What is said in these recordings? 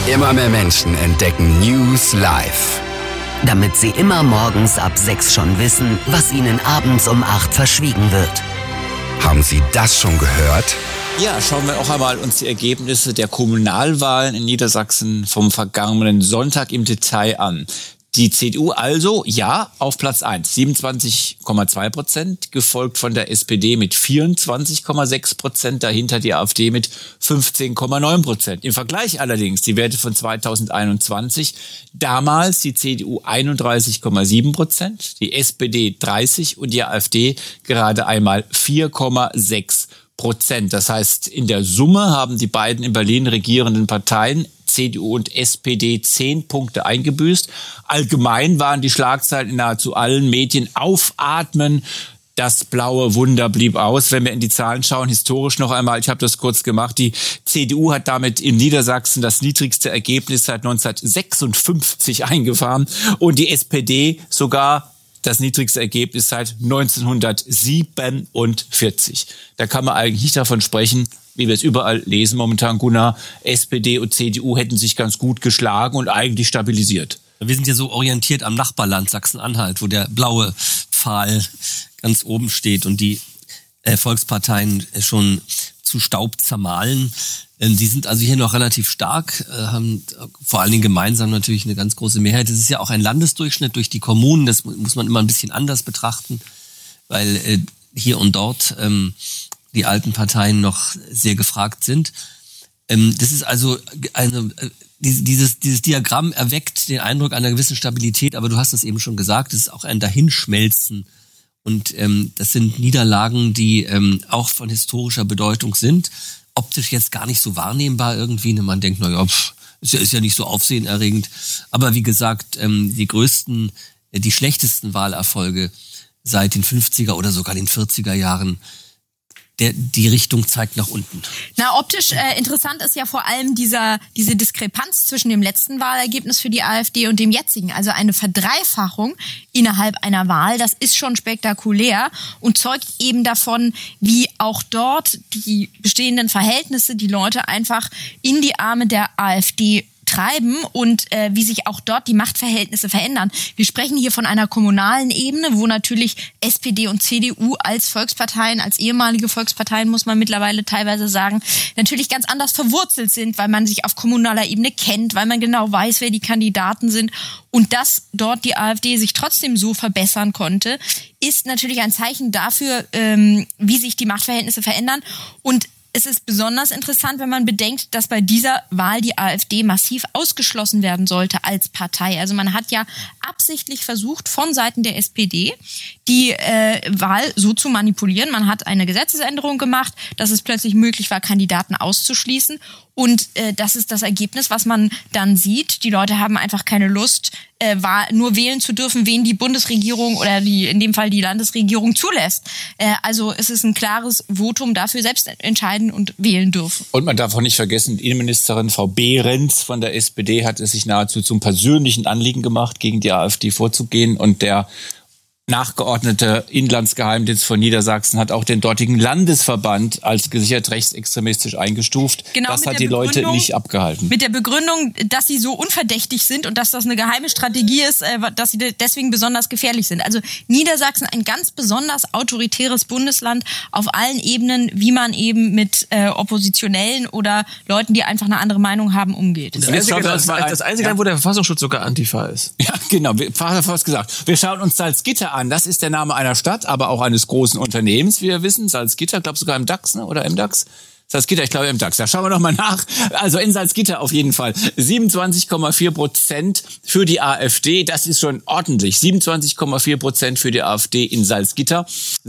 Immer mehr Menschen entdecken News live. Damit sie immer morgens ab 6 schon wissen, was ihnen abends um 8 verschwiegen wird. Haben Sie das schon gehört? Ja, schauen wir auch einmal uns die Ergebnisse der Kommunalwahlen in Niedersachsen vom vergangenen Sonntag im Detail an. Die CDU also, ja, auf Platz 1, 27,2%, gefolgt von der SPD mit 24,6%, dahinter die AfD mit 15,9%. Im Vergleich allerdings die Werte von 2021, damals die CDU 31,7%, die SPD 30% und die AfD gerade einmal 4,6%. Das heißt, in der Summe haben die beiden in Berlin regierenden Parteien CDU und SPD 10 Punkte eingebüßt. Allgemein waren die Schlagzeilen in nahezu allen Medien aufatmen. Das blaue Wunder blieb aus. Wenn wir in die Zahlen schauen, historisch noch einmal, ich habe das kurz gemacht, die CDU hat damit in Niedersachsen das niedrigste Ergebnis seit 1956 eingefahren und die SPD sogar das niedrigste Ergebnis seit 1947. Da kann man eigentlich nicht davon sprechen, wie wir es überall lesen momentan, Gunnar, SPD und CDU hätten sich ganz gut geschlagen und eigentlich stabilisiert. Wir sind ja so orientiert am Nachbarland Sachsen-Anhalt, wo der blaue Pfahl ganz oben steht und die Volksparteien schon zu Staub zermahlen. Die sind also hier noch relativ stark, haben vor allen Dingen gemeinsam natürlich eine ganz große Mehrheit. Das ist ja auch ein Landesdurchschnitt durch die Kommunen, das muss man immer ein bisschen anders betrachten, weil hier und dort die alten Parteien noch sehr gefragt sind. Das ist also dieses Diagramm erweckt den Eindruck einer gewissen Stabilität, aber du hast es eben schon gesagt, es ist auch ein Dahinschmelzen. Und das sind Niederlagen, die auch von historischer Bedeutung sind. Optisch jetzt gar nicht so wahrnehmbar irgendwie. Man denkt, ist ja nicht so aufsehenerregend. Aber wie gesagt, die schlechtesten Wahlerfolge seit den 50er oder sogar den 40er Jahren, die Richtung zeigt nach unten. Na, optisch interessant ist ja vor allem diese Diskrepanz zwischen dem letzten Wahlergebnis für die AfD und dem jetzigen. Also eine Verdreifachung innerhalb einer Wahl, das ist schon spektakulär und zeugt eben davon, wie auch dort die bestehenden Verhältnisse die Leute einfach in die Arme der AfD treiben und wie sich auch dort die Machtverhältnisse verändern. Wir sprechen hier von einer kommunalen Ebene, wo natürlich SPD und CDU als Volksparteien, als ehemalige Volksparteien, muss man mittlerweile teilweise sagen, natürlich ganz anders verwurzelt sind, weil man sich auf kommunaler Ebene kennt, weil man genau weiß, wer die Kandidaten sind. Und dass dort die AfD sich trotzdem so verbessern konnte, ist natürlich ein Zeichen dafür, wie sich die Machtverhältnisse verändern. Und es ist besonders interessant, wenn man bedenkt, dass bei dieser Wahl die AfD massiv ausgeschlossen werden sollte als Partei. Also man hat ja absichtlich versucht, von Seiten der SPD die Wahl so zu manipulieren. Man hat eine Gesetzesänderung gemacht, dass es plötzlich möglich war, Kandidaten auszuschließen. Und das ist das Ergebnis, was man dann sieht. Die Leute haben einfach keine Lust, nur wählen zu dürfen, wen die Bundesregierung oder in dem Fall die Landesregierung zulässt. Also es ist ein klares Votum dafür, selbst entscheiden und wählen dürfen. Und man darf auch nicht vergessen, die Innenministerin Frau Behrens von der SPD hat es sich nahezu zum persönlichen Anliegen gemacht, gegen die AfD vorzugehen. Und der nachgeordnete Inlandsgeheimdienst von Niedersachsen hat auch den dortigen Landesverband als gesichert rechtsextremistisch eingestuft. Genau, das hat die Leute nicht abgehalten. Mit der Begründung, dass sie so unverdächtig sind und dass das eine geheime Strategie ist, dass sie deswegen besonders gefährlich sind. Also Niedersachsen ein ganz besonders autoritäres Bundesland auf allen Ebenen, wie man eben mit Oppositionellen oder Leuten, die einfach eine andere Meinung haben, umgeht. Das einzige Land, wo der Verfassungsschutz sogar Antifa ist. Ja, genau. Fast gesagt. Wir schauen uns Salzgitter an. Das ist der Name einer Stadt, aber auch eines großen Unternehmens, wie wir wissen. Salzgitter, glaube sogar im DAX, ne? Oder im DAX? Salzgitter, ich glaube im DAX. Da schauen wir noch mal nach. Also in Salzgitter auf jeden Fall. 27,4% für die AfD. Das ist schon ordentlich. 27,4% für die AfD in Salzgitter.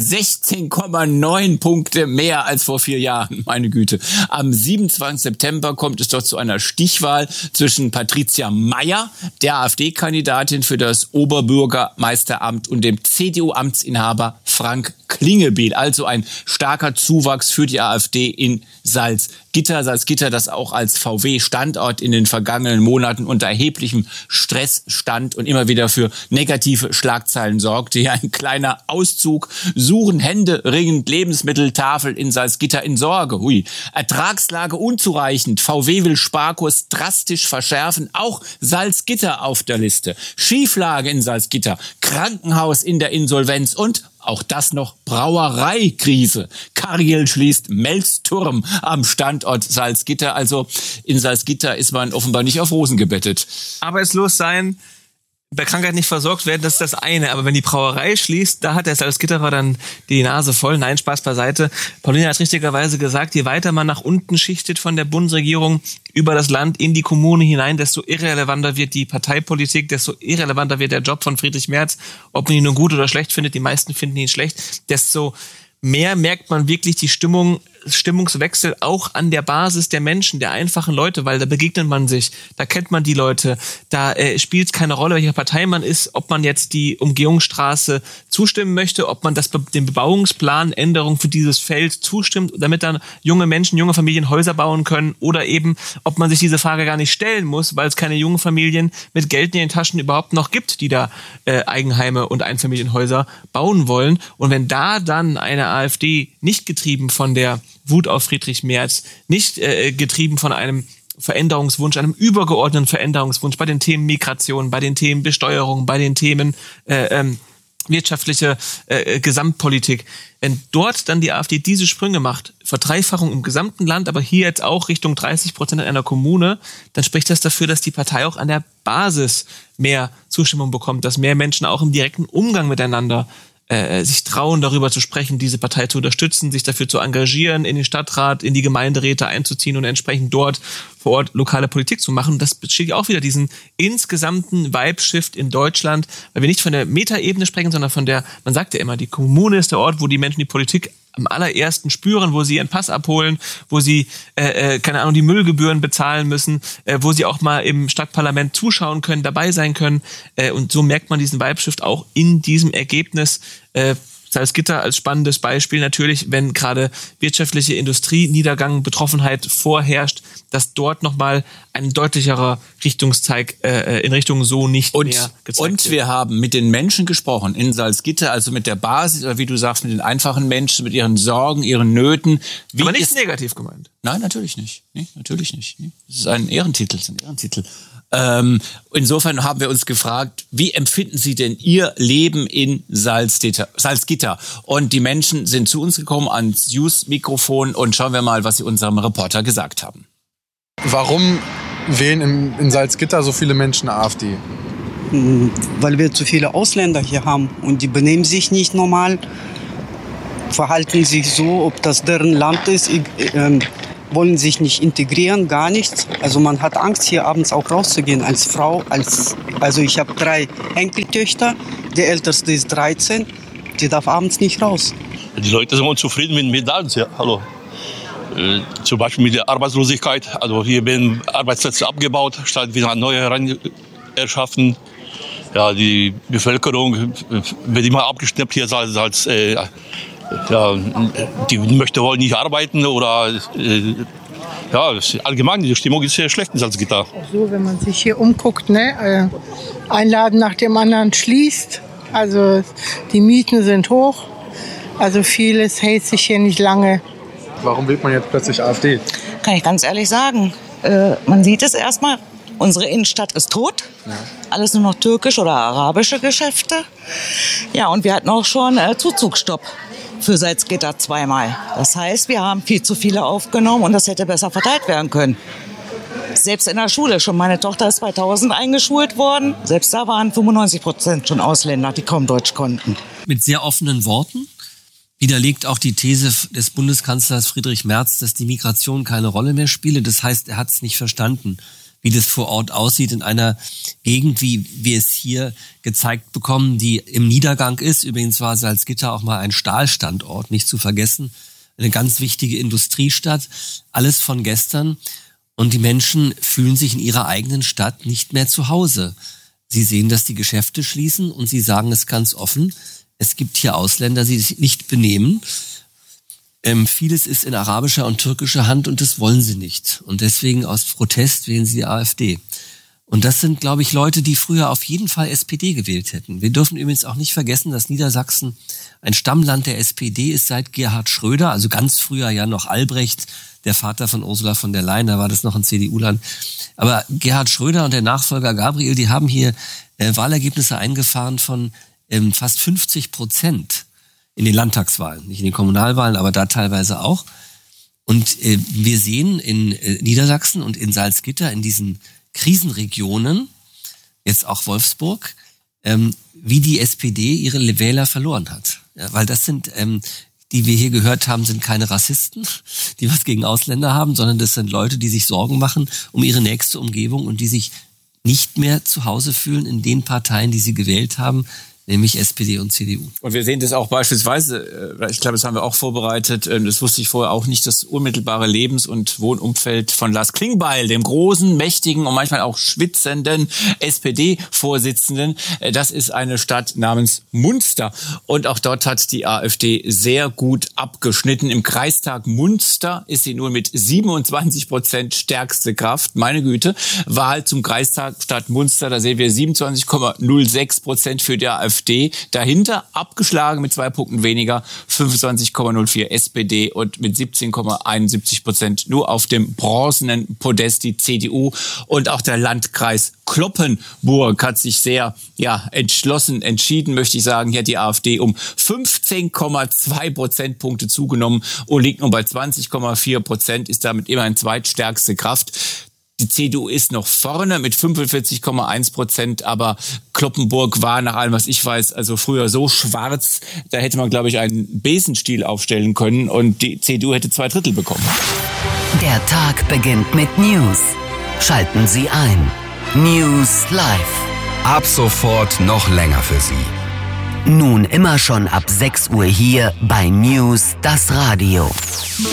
16,9 Punkte mehr als vor 4 Jahren. Meine Güte. Am 27. September kommt es dort zu einer Stichwahl zwischen Patricia Mayer, der AfD-Kandidatin für das Oberbürgermeisteramt, und dem CDU-Amtsinhaber Frank Klingebiel. Also ein starker Zuwachs für die AfD in Salzgitter. Salzgitter, das auch als VW-Standort in den vergangenen Monaten unter erheblichem Stress stand und immer wieder für negative Schlagzeilen sorgte. Hier ein kleiner Auszug. Suchen händeringend Lebensmitteltafel in Salzgitter in Sorge. Hui. Ertragslage unzureichend. VW will Sparkurs drastisch verschärfen. Auch Salzgitter auf der Liste. Schieflage in Salzgitter. Krankenhaus in der Insolvenz und auch das noch Brauereikrise. Cargill schließt Melzturm am Standort Salzgitter. Also in Salzgitter ist man offenbar nicht auf Rosen gebettet. Arbeitslos sein, bei Krankheit nicht versorgt werden, das ist das eine. Aber wenn die Brauerei schließt, da hat der Salzgitterer dann die Nase voll. Nein, Spaß beiseite. Paulina hat richtigerweise gesagt, je weiter man nach unten schichtet von der Bundesregierung über das Land in die Kommune hinein, desto irrelevanter wird die Parteipolitik, desto irrelevanter wird der Job von Friedrich Merz. Ob man ihn nun gut oder schlecht findet, die meisten finden ihn schlecht, desto mehr merkt man wirklich die Stimmungswechsel auch an der Basis der Menschen, der einfachen Leute, weil da begegnet man sich, da kennt man die Leute, da spielt es keine Rolle, welcher Partei man ist, ob man jetzt die Umgehungsstraße zustimmen möchte, ob man den Bebauungsplan, Änderung für dieses Feld zustimmt, damit dann junge Menschen, junge Familien Häuser bauen können oder eben, ob man sich diese Frage gar nicht stellen muss, weil es keine jungen Familien mit Geld in den Taschen überhaupt noch gibt, die da Eigenheime und Einfamilienhäuser bauen wollen. Und wenn da dann eine AfD nicht getrieben von der Wut auf Friedrich Merz, nicht getrieben von einem Veränderungswunsch, einem übergeordneten Veränderungswunsch bei den Themen Migration, bei den Themen Besteuerung, bei den Themen wirtschaftliche Gesamtpolitik. Wenn dort dann die AfD diese Sprünge macht, Verdreifachung im gesamten Land, aber hier jetzt auch Richtung 30% in einer Kommune, dann spricht das dafür, dass die Partei auch an der Basis mehr Zustimmung bekommt, dass mehr Menschen auch im direkten Umgang miteinander sich trauen, darüber zu sprechen, diese Partei zu unterstützen, sich dafür zu engagieren, in den Stadtrat, in die Gemeinderäte einzuziehen und entsprechend dort vor Ort lokale Politik zu machen. Das besteht ja auch wieder diesen insgesamten Vibe-Shift in Deutschland, weil wir nicht von der Metaebene sprechen, sondern von der, man sagt ja immer, die Kommune ist der Ort, wo die Menschen die Politik am allerersten spüren, wo sie ihren Pass abholen, wo sie, keine Ahnung, die Müllgebühren bezahlen müssen, wo sie auch mal im Stadtparlament zuschauen können, dabei sein können. Und so merkt man diesen Vibe-Shift auch in diesem Ergebnis. Salzgitter als spannendes Beispiel natürlich, wenn gerade wirtschaftliche Industrieniedergang, Betroffenheit vorherrscht, dass dort nochmal ein deutlicherer Richtungszeig in Richtung so nicht mehr gezeigt wird. Und wir haben mit den Menschen gesprochen in Salzgitter, also mit der Basis, oder wie du sagst, mit den einfachen Menschen, mit ihren Sorgen, ihren Nöten. Aber nicht negativ gemeint. Nein, natürlich nicht. Nee, natürlich nicht. Nee. Das ist ein Ehrentitel. Insofern haben wir uns gefragt, wie empfinden Sie denn Ihr Leben in Salzgitter? Und die Menschen sind zu uns gekommen ans News-Mikrofon und schauen wir mal, was sie unserem Reporter gesagt haben. Warum wählen in Salzgitter so viele Menschen AfD? Weil wir zu viele Ausländer hier haben und die benehmen sich nicht normal, verhalten sich so, ob das deren Land ist, wollen sich nicht integrieren, gar nichts. Also man hat Angst, hier abends auch rauszugehen als Frau. Also ich habe 3 Enkeltöchter, die älteste ist 13, die darf abends nicht raus. Die Leute sind unzufrieden mit alles, ja, hallo. Zum Beispiel mit der Arbeitslosigkeit. Also hier werden Arbeitsplätze abgebaut, statt wieder neue heran erschaffen. Ja, die Bevölkerung wird immer abgeschnappt hier als die wollen nicht arbeiten oder allgemein die Stimmung ist sehr schlecht in Salzgitter. So, wenn man sich hier umguckt, ne, ein Laden nach dem anderen schließt, also die Mieten sind hoch, also vieles hält sich hier nicht lange. Warum wählt man jetzt plötzlich AfD? Kann ich ganz ehrlich sagen, man sieht es erstmal, unsere Innenstadt ist tot. Ja. Alles nur noch türkisch oder arabische Geschäfte. Ja, und wir hatten auch schon Zuzugsstopp für Salzgitter 2-mal. Das heißt, wir haben viel zu viele aufgenommen und das hätte besser verteilt werden können. Selbst in der Schule schon. Meine Tochter ist 2000 eingeschult worden. Selbst da waren 95% schon Ausländer, die kaum Deutsch konnten. Mit sehr offenen Worten widerlegt auch die These des Bundeskanzlers Friedrich Merz, dass die Migration keine Rolle mehr spiele. Das heißt, er hat es nicht verstanden, wie das vor Ort aussieht in einer Gegend, wie wir es hier gezeigt bekommen, die im Niedergang ist. Übrigens war Salzgitter auch mal ein Stahlstandort, nicht zu vergessen. Eine ganz wichtige Industriestadt. Alles von gestern. Und die Menschen fühlen sich in ihrer eigenen Stadt nicht mehr zu Hause. Sie sehen, dass die Geschäfte schließen und sie sagen es ganz offen. es gibt hier Ausländer, die sich nicht benehmen. Vieles ist in arabischer und türkischer Hand und das wollen sie nicht. Und deswegen aus Protest wählen sie die AfD. Und das sind, glaube ich, Leute, die früher auf jeden Fall SPD gewählt hätten. Wir dürfen übrigens auch nicht vergessen, dass Niedersachsen ein Stammland der SPD ist seit Gerhard Schröder, also ganz früher ja noch Albrecht, der Vater von Ursula von der Leyen, da war das noch ein CDU-Land. Aber Gerhard Schröder und der Nachfolger Gabriel, die haben hier Wahlergebnisse eingefahren von fast 50% in den Landtagswahlen, nicht in den Kommunalwahlen, aber da teilweise auch. Und wir sehen in Niedersachsen und in Salzgitter, in diesen Krisenregionen, jetzt auch Wolfsburg, wie die SPD ihre Wähler verloren hat. Ja, weil das sind, die wir hier gehört haben, sind keine Rassisten, die was gegen Ausländer haben, sondern das sind Leute, die sich Sorgen machen um ihre nächste Umgebung und die sich nicht mehr zu Hause fühlen in den Parteien, die sie gewählt haben, nämlich SPD und CDU. Und wir sehen das auch beispielsweise, ich glaube, das haben wir auch vorbereitet, das wusste ich vorher auch nicht, das unmittelbare Lebens- und Wohnumfeld von Lars Klingbeil, dem großen, mächtigen und manchmal auch schwitzenden SPD-Vorsitzenden. Das ist eine Stadt namens Munster. Und auch dort hat die AfD sehr gut abgeschnitten. Im Kreistag Munster ist sie nur mit 27% stärkste Kraft. Meine Güte, Wahl zum Kreistag Stadt Munster, da sehen wir 27,06% für die AfD. Dahinter abgeschlagen mit 2 Punkten weniger, 25,04 SPD und mit 17,71% nur auf dem bronzenen Podest die CDU. Und auch der Landkreis Cloppenburg hat sich sehr entschlossen entschieden, möchte ich sagen. Hier hat die AfD um 15,2 Prozentpunkte zugenommen und liegt nun bei 20,4%, ist damit immerhin zweitstärkste Kraft. Die CDU ist noch vorne mit 45,1%, aber Cloppenburg war nach allem, was ich weiß, also früher so schwarz, da hätte man, glaube ich, einen Besenstiel aufstellen können und die CDU hätte 2/3 bekommen. Der Tag beginnt mit News. Schalten Sie ein. News Live. Ab sofort noch länger für Sie. Nun immer schon ab 6 Uhr hier bei News, das Radio.